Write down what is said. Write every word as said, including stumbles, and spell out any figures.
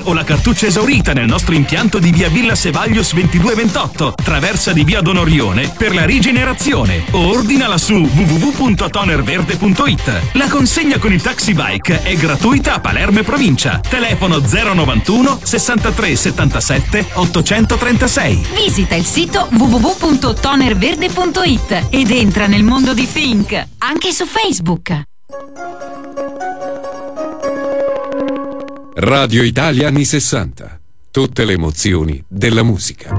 o la cartuccia esaurita nel nostro impianto di via Villa Sevaglios ventidue ventotto, traversa di via Donorione per la rigenerazione, o ordinala su w w w punto tonerverde punto i t. La consegna con il taxi bike è gratuita a Palermo e provincia. Telefono zero novantuno sessantatré settantasette ottocentotrentasei. Visita il sito w w w punto tonerverde punto i t ed entra nel mondo di Think, anche su Facebook. Radio Italia anni sessanta. Tutte le emozioni della musica.